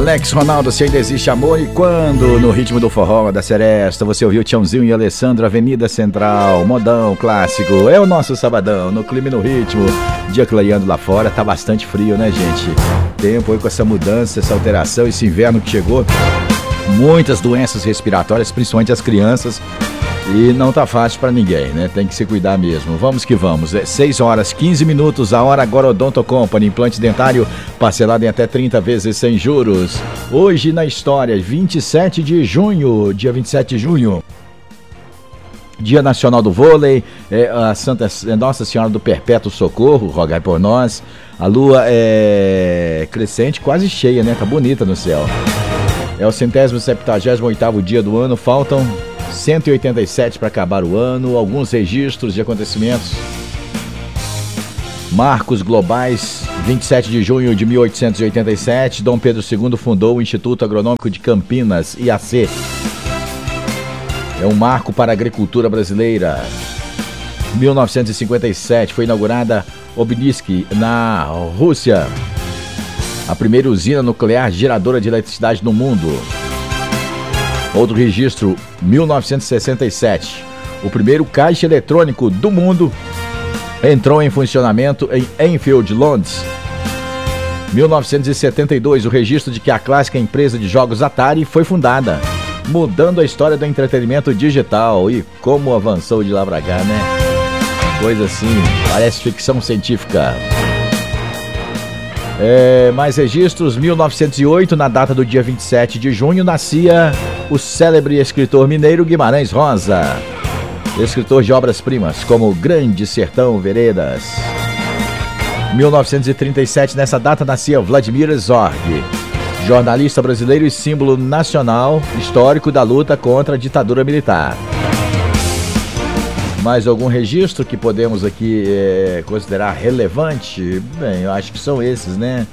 Alex Ronaldo, se ainda existe amor e quando? No ritmo do forró da Seresta, você ouviu Tiãozinho e Alessandro, Avenida Central, modão, clássico. É o nosso sabadão, no clima e no ritmo. Dia clareando lá fora, tá bastante frio, né, gente? Tempo aí com essa mudança, essa alteração, esse inverno que chegou. Muitas doenças respiratórias, principalmente as crianças. E não tá fácil pra ninguém, né? Tem que se cuidar mesmo. Vamos que vamos. 6 horas 15 minutos, a hora agora Odonto Company, implante dentário parcelado em até 30 vezes sem juros. Hoje na história, 27 de junho, dia 27 de junho. Dia Nacional do Vôlei, Nossa Senhora do Perpétuo Socorro, rogai por nós. A lua é crescente, quase cheia, né? Tá bonita no céu. É o 178º dia do ano, faltam 187 para acabar o ano, alguns registros de acontecimentos. Marcos globais, 27 de junho de 1887, Dom Pedro II fundou o Instituto Agronômico de Campinas, IAC. É um marco para a agricultura brasileira. 1957 foi inaugurada Obelisk, na Rússia, a primeira usina nuclear geradora de eletricidade no mundo. Outro registro, 1967. O primeiro caixa eletrônico do mundo entrou em funcionamento em Enfield, Londres. 1972, o registro de que a clássica empresa de jogos Atari foi fundada, mudando a história do entretenimento digital. E como avançou de lá pra cá, né? Coisa assim, parece ficção científica. Mais registros, 1908, na data do dia 27 de junho, nascia o célebre escritor mineiro Guimarães Rosa, escritor de obras-primas como Grande Sertão Veredas. 1937, nessa data, nascia Vladimir Herzog, jornalista brasileiro e símbolo nacional histórico da luta contra a ditadura militar. Mais algum registro que podemos aqui considerar relevante? Bem, eu acho que são esses, né?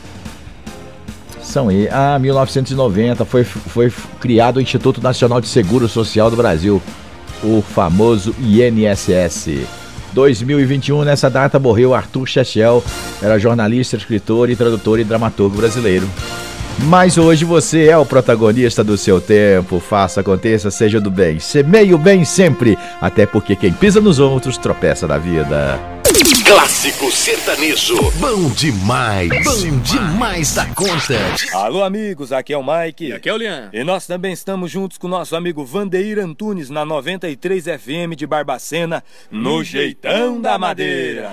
1990 foi criado o Instituto Nacional de Seguro Social do Brasil, o famoso INSS. 2021, nessa data, morreu Arthur Chechel, era jornalista, escritor e tradutor e dramaturgo brasileiro. Mas hoje você é o protagonista do seu tempo. Faça, aconteça, seja do bem. Semeie o bem sempre, até porque quem pisa nos outros tropeça na vida. Clássico sertanejo. Bom demais. Bom demais da conta. Alô, amigos, aqui é o Mike. E aqui é o Lian. E nós também estamos juntos com o nosso amigo Vandeir Antunes na 93 FM de Barbacena, no Jeitão da Madeira.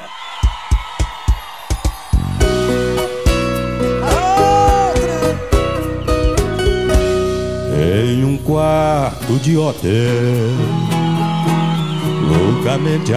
Em um quarto de hotel, loucamente